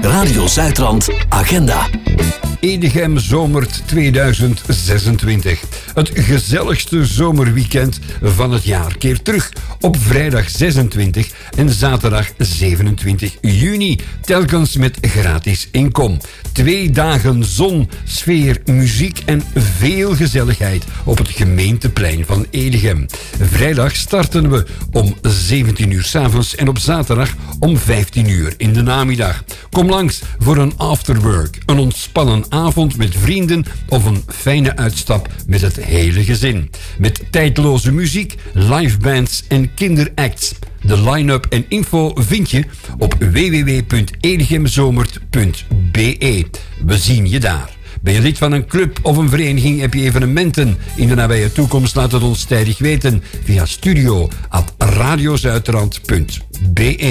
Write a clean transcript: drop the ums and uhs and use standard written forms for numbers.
Radio Zuidrand Agenda. Edegem zomert 2026. Het gezelligste zomerweekend van het jaar keert terug op vrijdag 26 en zaterdag 27 juni. Telkens met gratis inkom. 2 dagen zon, sfeer, muziek en veel gezelligheid op het gemeenteplein van Edegem. Vrijdag starten we om 17 uur 's avonds en op zaterdag om 15 uur in de namiddag. Kom langs voor een afterwork, een ontspannen avond met vrienden of een fijne uitstap met het hele gezin. Met tijdloze muziek, livebands en kinderacts. De line-up en info vind je op www.edegemzomert.be. We zien je daar. Ben je lid van een club of een vereniging? Heb je evenementen in de nabije toekomst? Laat het ons tijdig weten via studio@radiozuidrand.be.